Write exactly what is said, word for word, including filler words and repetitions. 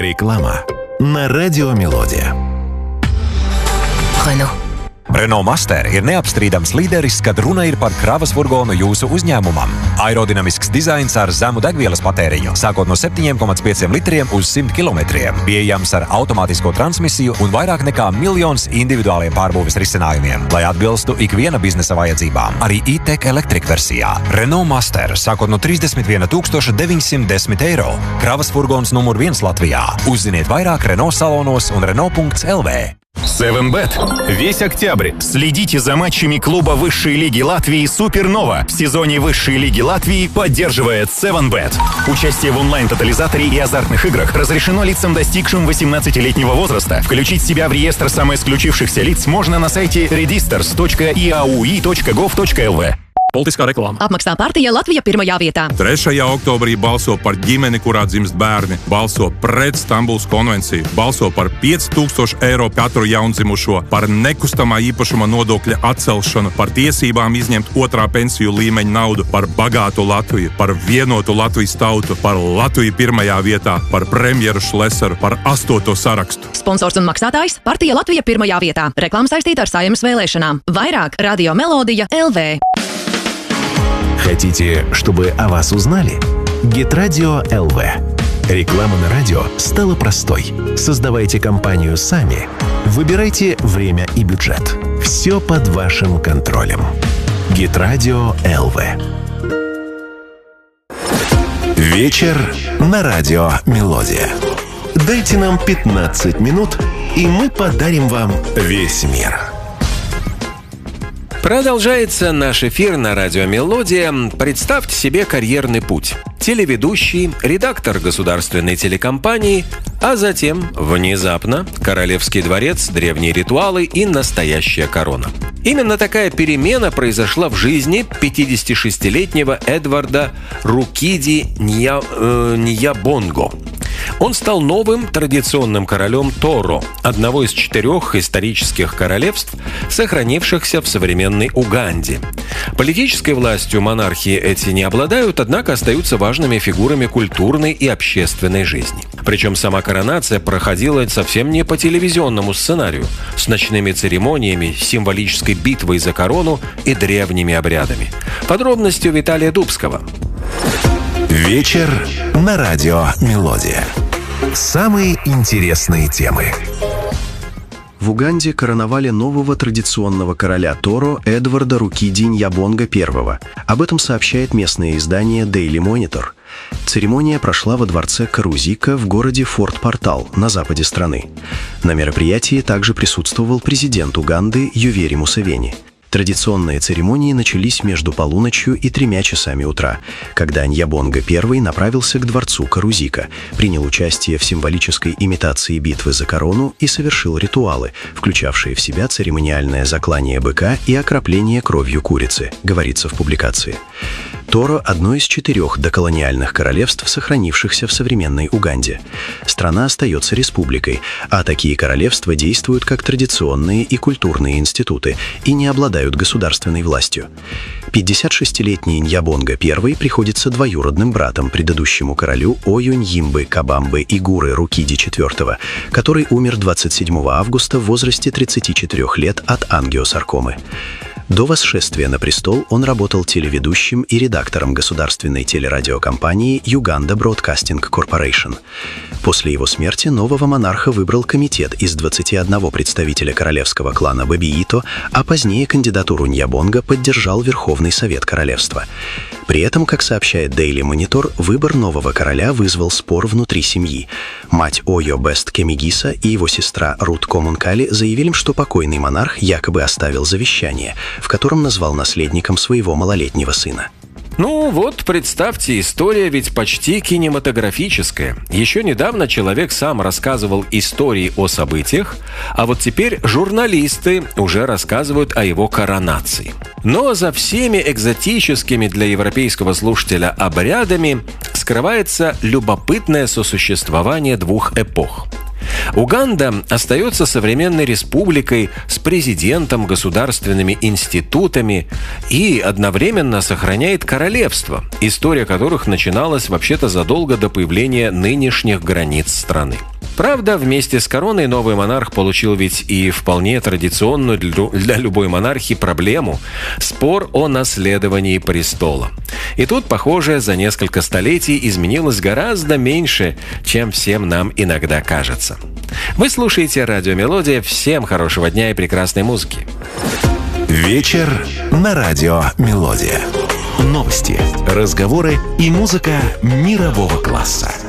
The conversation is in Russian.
Реклама на Радио Мелодия. Renault. Renault Master ir neapstrīdams līderis, kad runa ir par kravas furgonu jūsu uzņēmumam. Aerodinamisks dizains ar zemu degvielas patēriņu, sākot no septiņi komats pieci litriem uz simt kilometriem. Pieejams ar automātisko transmisiju un vairāk nekā miljons individuāliem pārbūves risinājumiem, lai atbilstu ikviena biznesa vajadzībām. Arī e-tech elektrika versijā. Renault Master, sākot no trīsdesmit viena tūkstoša deviņsimt desmit eiro. Kravas furgons numur viens Latvijā. Uzziniet vairāk Renault salonos un Renault punkts L V. севен бет. Весь октябрь следите за матчами клуба высшей лиги Латвии «Супернова». В сезоне высшей лиги Латвии поддерживает севен бет. Участие в онлайн-тотализаторе и азартных играх разрешено лицам, достигшим восемнадцатилетнего возраста. Включить себя в реестр самоисключившихся лиц можно на сайте redisters точка и a u i точка gov точка l v. Politiskā reklāma. Apmaksā partija Latvija pirmajā vietā. trešajā oktobrī balso par ģimeni, kurā dzimst bērni. Balso pret Stambulas konvenciju. Balso par pieci tūkstoši eiro katru jaundzimušo. Par nekustamā īpašuma nodokļa atcelšanu. Par tiesībām izņemt otrā pensiju līmeņa naudu. Par bagātu Latviju. Par vienotu Latvijas tautu. Par Latviju pirmajā vietā. Par premjeru Šlesaru. Par astoto sarakstu. Sponsors un maksātājs partija Latvija pirmajā vietā. Reklāma saistīta ar Saeimas vēlēšanām. Vairāk Radio Melodija L V. Хотите, чтобы о вас узнали? Гитрадио эл ви. Реклама на радио стала простой. Создавайте компанию сами. Выбирайте время и бюджет. Все под вашим контролем. Гитрадио эл ви. Вечер на Радио Мелодия. Дайте нам пятнадцать минут, и мы подарим вам весь мир. Продолжается наш эфир на Радио Мелодия. Представьте себе карьерный путь. Телеведущий, редактор государственной телекомпании, а затем, внезапно, королевский дворец, древние ритуалы и настоящая корона. Именно такая перемена произошла в жизни пятидесятишестилетнего Эдварда Рукиди Нья, э, Ньябонго. Он стал новым традиционным королем Торо, одного из четырех исторических королевств, сохранившихся в современной Уганде. Политической властью монархии эти не обладают, однако остаются важными фигурами культурной и общественной жизни. Причем сама коронация проходила совсем не по телевизионному сценарию, с ночными церемониями, символической битвой за корону и древними обрядами. Подробности у Виталия Дубского. Вечер на Радио Мелодия. Самые интересные темы. В Уганде короновали нового традиционного короля Торо Эдварда Рукиди Ньябонго I. Об этом сообщает местное издание Daily Monitor. Церемония прошла во дворце Карузика в городе Форт-Портал на западе страны. На мероприятии также присутствовал президент Уганды Ювери Мусевени. Традиционные церемонии начались между полуночью и тремя часами утра, когда Ньябонго I направился к дворцу Карузика, принял участие в символической имитации битвы за корону и совершил ритуалы, включавшие в себя церемониальное заклание быка и окропление кровью курицы, говорится в публикации. Торо – одно из четырех доколониальных королевств, сохранившихся в современной Уганде. Страна остается республикой, а такие королевства действуют как традиционные и культурные институты и не обладают государственной властью. пятидесятишестилетний Ньябонго I приходится двоюродным братом предыдущему королю Ою Ньимбы Кабамбы Игуры Рукиди четвёртого, который умер двадцать седьмого августа в возрасте тридцати четырёх лет от ангиосаркомы. До восшествия на престол он работал телеведущим и редактором государственной телерадиокомпании Uganda Broadcasting Corporation. После его смерти нового монарха выбрал комитет из двадцати одного представителя королевского клана Бабиито, а позднее кандидатуру Ньябонго поддержал Верховный Совет Королевства. При этом, как сообщает Daily Monitor, выбор нового короля вызвал спор внутри семьи. Мать Ойо Бест Кемигиса и его сестра Рут Комункали заявили, что покойный монарх якобы оставил завещание, в котором назвал наследником своего малолетнего сына. Ну вот, представьте, история ведь почти кинематографическая. Еще недавно человек сам рассказывал истории о событиях, а вот теперь журналисты уже рассказывают о его коронации. Но за всеми экзотическими для европейского слушателя обрядами скрывается любопытное сосуществование двух эпох. Уганда остается современной республикой с президентом, государственными институтами и одновременно сохраняет королевство, история которых начиналась вообще-то задолго до появления нынешних границ страны. Правда, вместе с короной новый монарх получил ведь и вполне традиционную для любой монархии проблему – спор о наследовании престола. И тут, похоже, за несколько столетий изменилось гораздо меньше, чем всем нам иногда кажется. Вы слушаете «Радио Мелодия». Всем хорошего дня и прекрасной музыки. Вечер на радио «Мелодия». Новости, разговоры и музыка мирового класса.